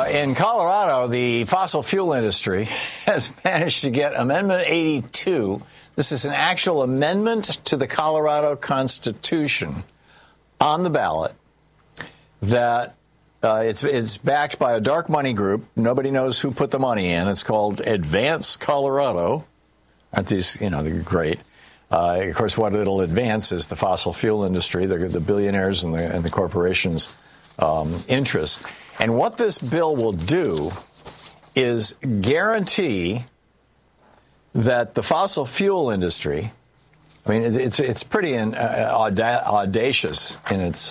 In Colorado, the fossil fuel industry has managed to get Amendment 82. This is an actual amendment to the Colorado Constitution on the ballot that it's backed by a dark money group. Nobody knows who put the money in. It's called Advance Colorado. Aren't these, they're great. Of course, what it'll advance is the fossil fuel industry, the billionaires and the corporations' interests. And what this bill will do is guarantee that the fossil fuel industry, I mean, it's pretty audacious in its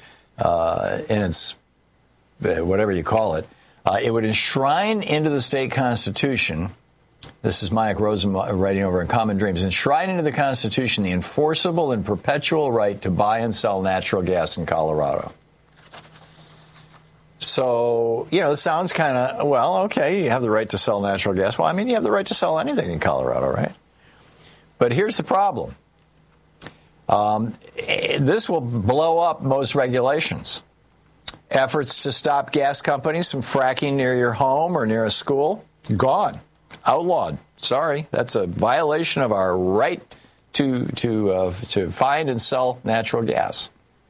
whatever you call it. It would enshrine into the state constitution. This is Mike Rosen writing over in Common Dreams. Enshrine into the Constitution the enforceable and perpetual right to buy and sell natural gas in Colorado. So, it sounds kind of, well, okay, you have the right to sell natural gas. Well, I mean, you have the right to sell anything in Colorado, right? But here's the problem. This will blow up most regulations. Efforts to stop gas companies from fracking near your home or near a school, gone. Outlawed. Sorry, that's a violation of our right to find and sell natural gas.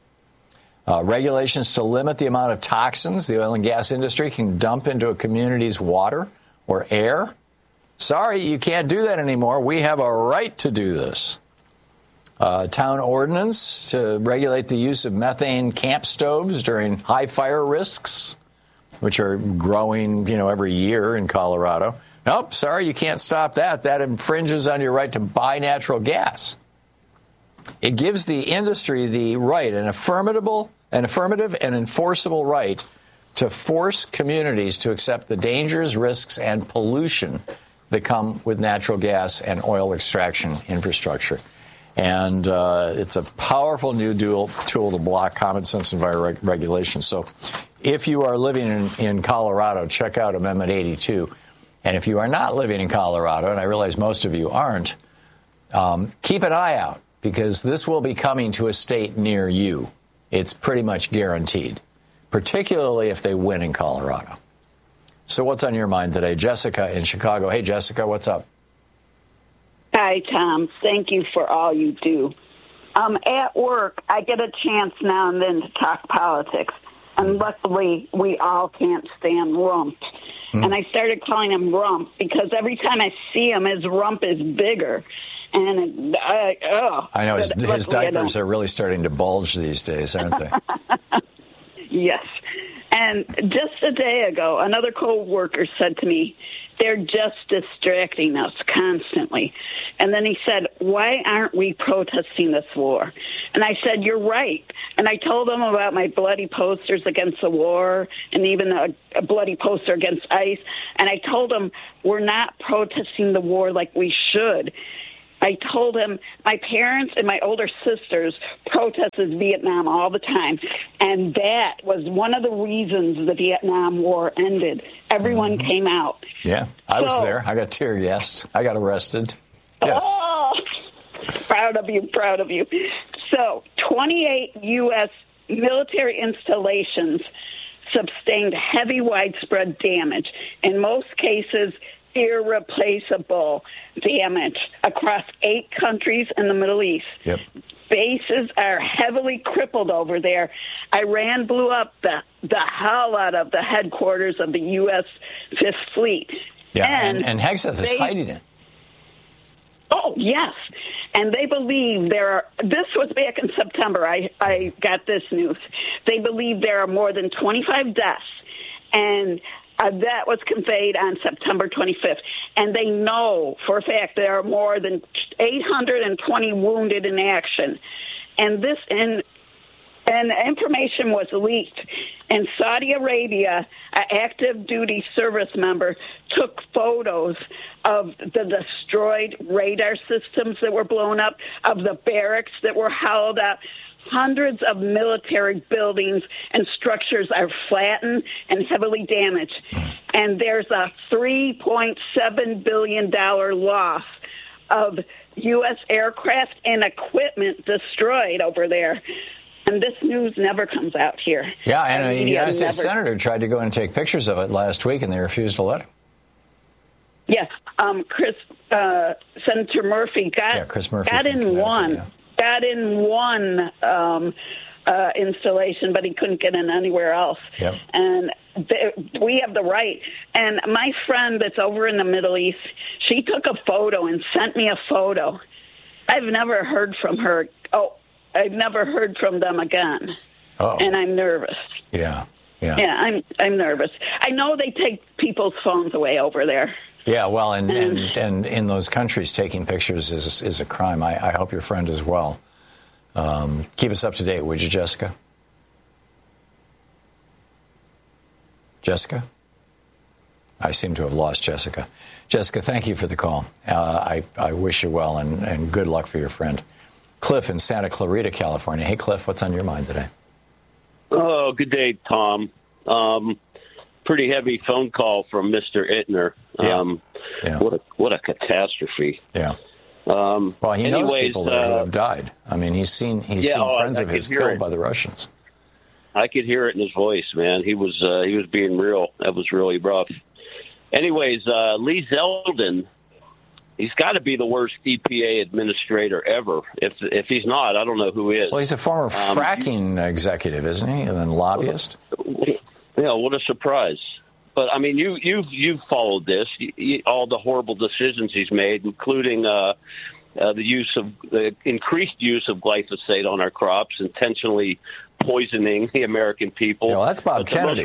Regulations to limit the amount of toxins the oil and gas industry can dump into a community's water or air. Sorry, you can't do that anymore. We have a right to do this. Town ordinance to regulate the use of methane camp stoves during high fire risks, which are growing, every year in Colorado. Nope, sorry, you can't stop that. That infringes on your right to buy natural gas. It gives the industry the right, an affirmative and enforceable right to force communities to accept the dangers, risks, and pollution that come with natural gas and oil extraction infrastructure. And it's a powerful new tool to block common sense environmental regulation. So if you are living in Colorado, check out Amendment 82. And if you are not living in Colorado, and I realize most of you aren't, keep an eye out, because this will be coming to a state near you. It's pretty much guaranteed, particularly if they win in Colorado. So what's on your mind today? Jessica in Chicago. Hey, Jessica, what's up? Hi, Tom. Thank you for all you do. At work, I get a chance now and then to talk politics, and luckily we all can't stand Rump. And I started calling him Rump because every time I see him, his rump is bigger. And I know his diapers are really starting to bulge these days, aren't they? Yes. And just a day ago, another co-worker said to me, they're just distracting us constantly. And then he said, why aren't we protesting this war? And I said, you're right. And I told him about my bloody posters against the war and even a bloody poster against ICE. And I told him we're not protesting the war like we should. I told him my parents and my older sisters protested Vietnam all the time, and that was one of the reasons the Vietnam War ended. Everyone came out. Yeah, I was there. I got tear gassed. I got arrested. Yes. Oh, proud of you, proud of you. So 28 U.S. military installations sustained heavy widespread damage. In most cases, irreplaceable damage across 8 countries in the Middle East. Yep. Bases are heavily crippled over there. Iran blew up the hell out of the headquarters of the U.S. Fifth Fleet. Yeah, and Hegseth is hiding it. Oh, yes. And they believe this was back in September, I got this news. They believe there are more than 25 deaths, and that was conveyed on September 25th. And they know for a fact there are more than 820 wounded in action. And this information was leaked. In Saudi Arabia, an active duty service member took photos of the destroyed radar systems that were blown up, of the barracks that were hollowed out. Hundreds of military buildings and structures are flattened and heavily damaged. And there's a $3.7 billion loss of U.S. aircraft and equipment destroyed over there. And this news never comes out here. Yeah, and a United States senator tried to go and take pictures of it last week, and they refused to let him. Yes, Senator Murphy got in one installation, but he couldn't get in anywhere else. Yep. And we have the right. And my friend that's over in the Middle East, she took a photo and sent me a photo. I've never heard from her. I've never heard from them again. Oh. And I'm nervous. Yeah. Yeah, I'm nervous. I know they take people's phones away over there. Yeah, well, and in those countries, taking pictures is a crime. I hope your friend is well. Keep us up to date, would you, Jessica? Jessica? I seem to have lost Jessica. Jessica, thank you for the call. I wish you well and good luck for your friend. Cliff in Santa Clarita, California. Hey, Cliff, what's on your mind today? Oh, good day, Tom. Pretty heavy phone call from Mr. Ittner. Yeah. What a catastrophe. Yeah. Well, he knows people there who have died. I mean, he's seen friends of his killed by the Russians. I could hear it in his voice, man. He was being real. That was really rough. Anyways, Lee Zeldin, he's got to be the worst EPA administrator ever. If he's not, I don't know who is. Well, he's a former fracking executive, isn't he? And then lobbyist. Yeah, what a surprise. But I mean, you've followed this, all the horrible decisions he's made, including the increased use of glyphosate on our crops, intentionally poisoning the American people. Yeah, well, that's Bob Kennedy.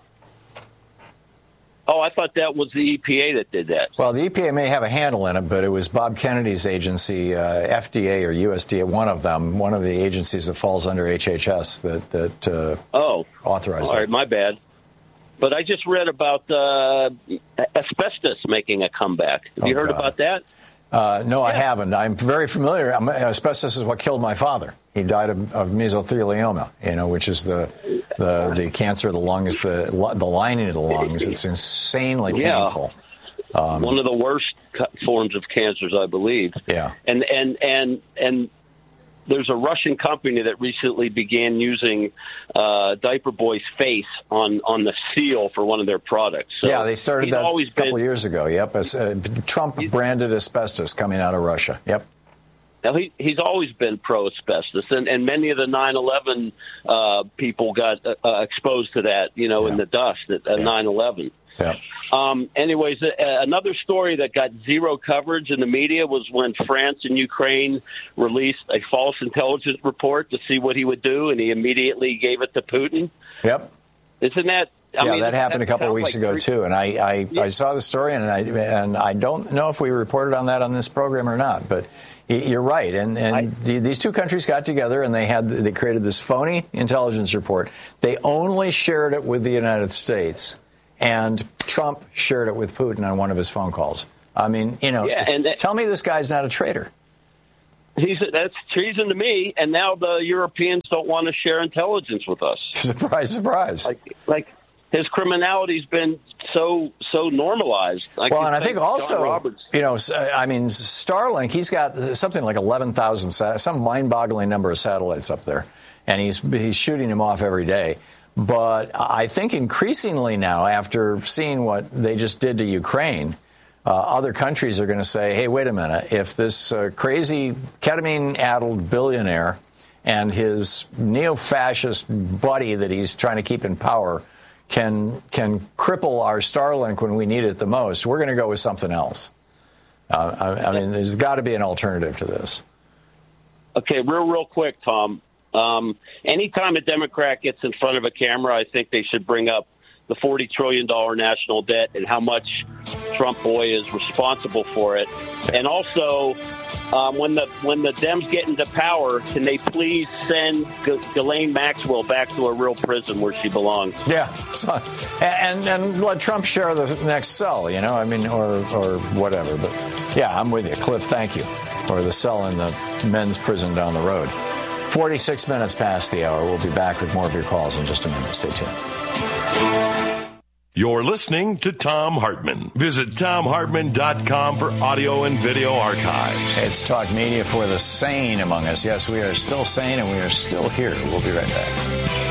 I thought that was the EPA that did that. Well, the EPA may have a handle in it, but it was Bob Kennedy's agency, FDA or USDA, one of the agencies that falls under HHS that authorized it. All right, my bad. But I just read about asbestos making a comeback. Have you heard about that? No, yeah. I haven't. I'm very familiar. Asbestos is what killed my father. He died of mesothelioma, which is the cancer of the lungs, the lining of the lungs. It's insanely painful. One of the worst forms of cancers, I believe. Yeah. And there's a Russian company that recently began using Diaper Boy's face on the seal for one of their products. So yeah, they started that a couple of years ago. Yep, Trump branded asbestos coming out of Russia. Yep. Now, he's always been pro-asbestos, and many of the 9/11 people got exposed to that, in the dust at 9/11. Yeah. Anyways, another story that got zero coverage in the media was when France and Ukraine released a false intelligence report to see what he would do, and he immediately gave it to Putin. Yep. Isn't that? I mean, that happened a couple of weeks ago too, and I saw the story, and I don't know if we reported on that on this program or not, but you're right. And these two countries got together, and they created this phony intelligence report. They only shared it with the United States. And Trump shared it with Putin on one of his phone calls. I mean, tell me this guy's not a traitor. That's treason to me. And now the Europeans don't want to share intelligence with us. Surprise, surprise. Like his criminality's been so normalized. And I think also, Starlink, he's got something like 11,000, some mind-boggling number of satellites up there. And he's shooting them off every day. But I think increasingly now, after seeing what they just did to Ukraine, other countries are going to say, hey, wait a minute, if this crazy ketamine-addled billionaire and his neo-fascist buddy that he's trying to keep in power can cripple our Starlink when we need it the most, we're going to go with something else. I mean, there's got to be an alternative to this. Okay, real quick, Tom. Anytime a Democrat gets in front of a camera, I think they should bring up the $40 trillion national debt and how much Trump boy is responsible for it. And also, when the Dems get into power, can they please send Ghislaine Maxwell back to a real prison where she belongs? Yeah, and let Trump share the next cell, or whatever. But yeah, I'm with you, Cliff. Thank you. Or the cell in the men's prison down the road. 46 minutes past the hour. We'll be back with more of your calls in just a minute. Stay tuned. You're listening to Thom Hartmann. Visit ThomHartmann.com for audio and video archives. It's Talk Media for the sane among us. Yes, we are still sane and we are still here. We'll be right back.